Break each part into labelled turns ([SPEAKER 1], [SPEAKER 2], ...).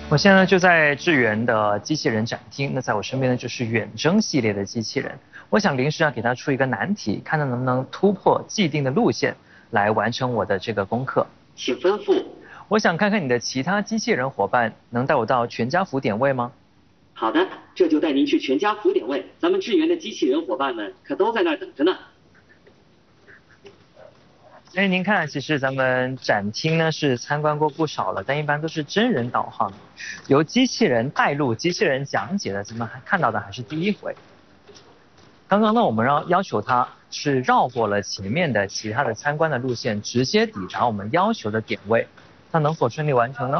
[SPEAKER 1] 我现在就在智源的机器人展厅，那在我身边呢就是远征系列的机器人。我想临时给他出一个难题，看他能不能突破既定的路线，来完成我的这个功课。
[SPEAKER 2] 请吩咐。
[SPEAKER 1] 我想看看你的其他机器人伙伴能带我到全家福点位吗？
[SPEAKER 2] 好的，这就带您去全家福点位。咱们智源的机器人伙伴们可都在那儿等着呢。
[SPEAKER 1] 您看，其实咱们展厅呢是参观过不少了，但一般都是真人导航，由机器人带路、机器人讲解的，咱们看到的还是第一回。刚刚呢，我们要求他是绕过了前面的其他的参观的路线，直接抵达我们要求的点位，他能否顺利完成呢？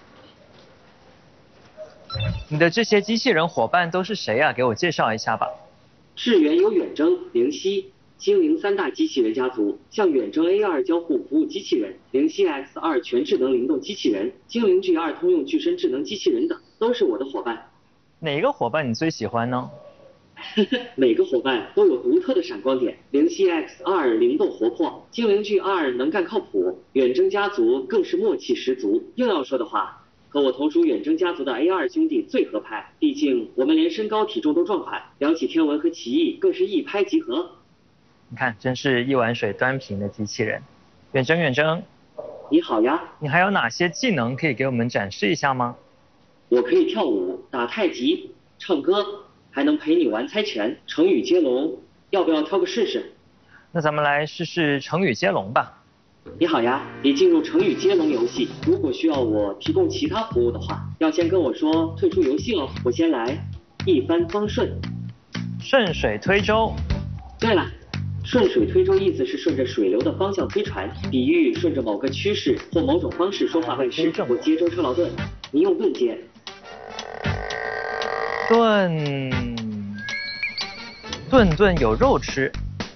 [SPEAKER 1] 你的这些机器人伙伴都是谁啊？给我介绍一下吧。
[SPEAKER 2] 智源有远征、灵犀、精灵三大机器人家族，像远征 A2 交互服务机器人、灵犀 X2 全智能灵动机器人、精灵 G2 通用具身智能机器人等，都是我的伙伴。
[SPEAKER 1] 哪个伙伴你最喜欢呢？
[SPEAKER 2] 每个伙伴都有独特的闪光点，灵犀 X2 灵动活泼，精灵 G2 能干靠谱，远征家族更是默契十足。硬要说的话，和我同属远征家族的 A2 兄弟最合拍，毕竟我们连身高体重都撞款，聊起天文和奇异更是一拍即合。
[SPEAKER 1] 你看，真是一碗水端平的机器人。远征，
[SPEAKER 2] 你好呀，
[SPEAKER 1] 你还有哪些技能可以给我们展示一下吗？
[SPEAKER 2] 我可以跳舞、打太极、唱歌，还能陪你玩猜拳、成语接龙，要不要挑个试试？
[SPEAKER 1] 那咱们来试试成语接龙吧。
[SPEAKER 2] 你好呀，已进入成语接龙游戏，如果需要我提供其他服务的话，要先跟我说退出游戏哦。我先来，一帆风顺，
[SPEAKER 1] 顺水推舟。
[SPEAKER 2] 对了，顺水推舟意思是顺着水流的方向推船，比喻顺着某个趋势或某种方式说话问事。我接舟车劳顿，您用盾接。
[SPEAKER 1] 顿顿有肉吃，